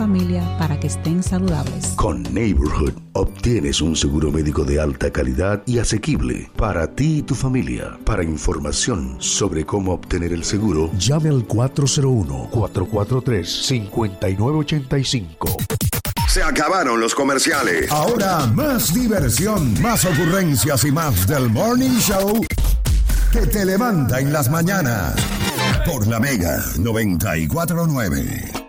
familia para que estén saludables. Con Neighborhood obtienes un seguro médico de alta calidad y asequible para ti y tu familia. Para información sobre cómo obtener el seguro, llame al 401-443-5985. Se acabaron los comerciales. Ahora más diversión, más ocurrencias y más del Morning Show que te levanta en las mañanas. Por la Mega 94.9.